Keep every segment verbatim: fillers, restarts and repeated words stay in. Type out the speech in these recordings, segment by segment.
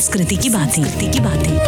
संस्कृति की बातें की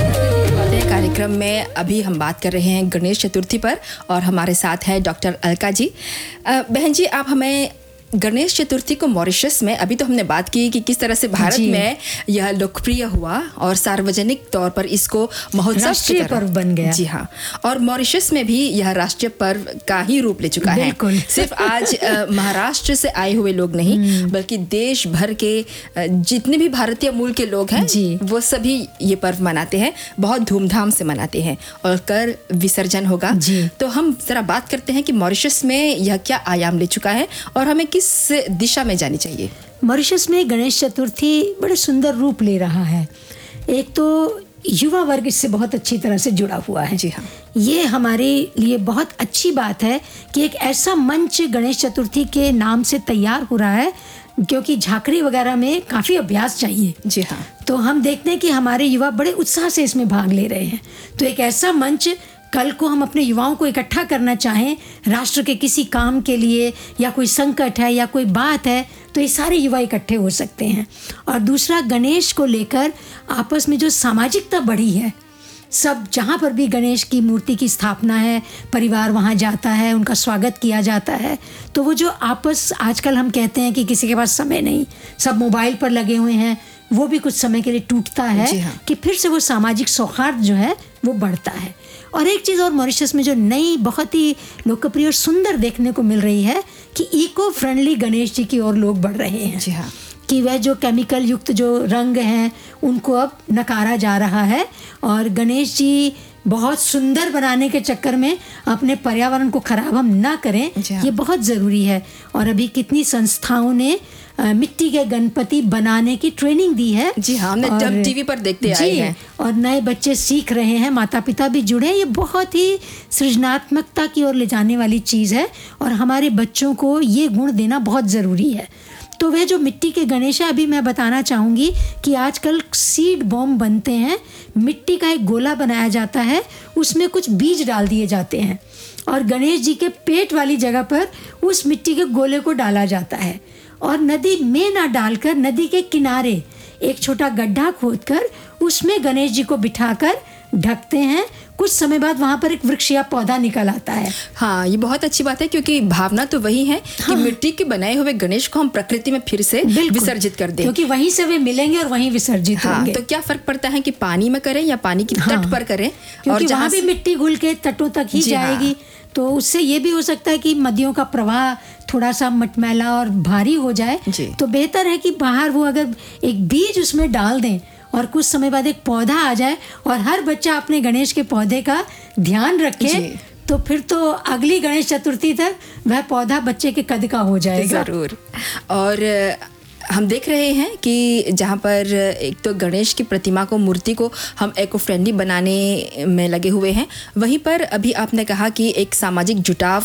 बातें कार्यक्रम में अभी हम बात कर रहे हैं गणेश चतुर्थी पर और हमारे साथ है डॉक्टर अलका जी। बहन जी, आप हमें गणेश चतुर्थी को मॉरिशस में, अभी तो हमने बात की कि किस तरह से भारत में यह लोकप्रिय हुआ और सार्वजनिक तौर पर इसको महोत्सव राष्ट्रीय पर्व बन गया। जी हाँ, और मॉरिशस में भी यह राष्ट्रीय पर्व का ही रूप ले चुका है। सिर्फ आज महाराष्ट्र से आए हुए लोग नहीं बल्कि देश भर के जितने भी भारतीय मूल के लोग हैं वो सभी ये पर्व मनाते हैं, बहुत धूमधाम से मनाते हैं। और कर विसर्जन होगा, तो हम जरा बात करते हैं कि मॉरिशस में यह क्या आयाम ले चुका है और हमें किस दिशा में जानी चाहिए। मॉरिशस में गणेश चतुर्थी बड़े सुंदर रूप ले रहा है। एक तो युवा वर्ग इससे बहुत अच्छी तरह से जुड़ा हुआ है। जी हाँ, ये हमारे लिए बहुत अच्छी बात है कि एक ऐसा मंच गणेश चतुर्थी के नाम से तैयार हो रहा है, क्योंकि झांकरी वगैरह में काफ़ी अभ्यास चाहिए। जी हाँ, तो हम देखते हैं कि हमारे युवा बड़े उत्साह से इसमें भाग ले रहे हैं। तो एक ऐसा मंच, कल को हम अपने युवाओं को इकट्ठा करना चाहें राष्ट्र के किसी काम के लिए, या कोई संकट है या कोई बात है, तो ये सारे युवा इकट्ठे हो सकते हैं। और दूसरा, गणेश को लेकर आपस में जो सामाजिकता बढ़ी है, सब जहाँ पर भी गणेश की मूर्ति की स्थापना है, परिवार वहाँ जाता है, उनका स्वागत किया जाता है। तो वो जो आपस, आजकल हम कहते हैं कि किसी के पास समय नहीं, सब मोबाइल पर लगे हुए हैं, वो भी कुछ समय के लिए टूटता है। हाँ। कि फिर से वो सामाजिक सौहार्द जो है वो बढ़ता है। और एक चीज़ और मॉरिशस में जो नई बहुत ही लोकप्रिय और सुंदर देखने को मिल रही है कि इको फ्रेंडली गणेश जी की ओर लोग बढ़ रहे हैं। जी हाँ, कि वह जो केमिकल युक्त जो रंग हैं उनको अब नकारा जा रहा है, और गणेश जी बहुत सुंदर बनाने के चक्कर में अपने पर्यावरण को खराब हम ना करें, ये बहुत ज़रूरी है। और अभी कितनी संस्थाओं ने आ, मिट्टी के गणपति बनाने की ट्रेनिंग दी है। जी हाँ, हमने जब टीवी पर देखते आए हैं, और नए बच्चे सीख रहे हैं, माता पिता भी जुड़े हैं। ये बहुत ही सृजनात्मकता की ओर ले जाने वाली चीज़ है और हमारे बच्चों को ये गुण देना बहुत ज़रूरी है। तो वह जो मिट्टी के गणेश है, अभी मैं बताना चाहूँगी कि आजकल सीड बॉम्ब बनते हैं, मिट्टी का एक गोला बनाया जाता है, उसमें कुछ बीज डाल दिए जाते हैं और गणेश जी के पेट वाली जगह पर उस मिट्टी के गोले को डाला जाता है, और नदी में ना डालकर नदी के किनारे एक छोटा गड्ढा खोदकर उसमें गणेश जी को बिठाकर ढकते हैं। कुछ समय बाद वहाँ पर एक वृक्ष या पौधा निकल आता है। हाँ, ये बहुत अच्छी बात है, क्योंकि भावना तो वही है हाँ। कि मिट्टी के बनाए हुए गणेश को हम प्रकृति में फिर से विसर्जित कर दें, क्योंकि वहीं से वे मिलेंगे और वहीं विसर्जित हाँ, होंगे। तो क्या फर्क पड़ता है कि पानी में करें या पानी की हाँ। तट पर करें, और जहाँ भी मिट्टी घुल के तटों तक ही जाएगी। हाँ। तो उससे ये भी हो सकता है कि नदियों का प्रवाह थोड़ा सा मटमैला और भारी हो जाए। तो बेहतर है कि बाहर वो अगर एक बीज उसमें डाल दें और कुछ समय बाद एक पौधा आ जाए और हर बच्चा अपने गणेश के पौधे का ध्यान रखे, तो फिर तो अगली गणेश चतुर्थी तक वह पौधा बच्चे के कद का हो जाएगा। ज़रूर। और हम देख रहे हैं कि जहाँ पर एक तो गणेश की प्रतिमा को, मूर्ति को हम एको फ्रेंडली बनाने में लगे हुए हैं, वहीं पर अभी आपने कहा कि एक सामाजिक जुटाव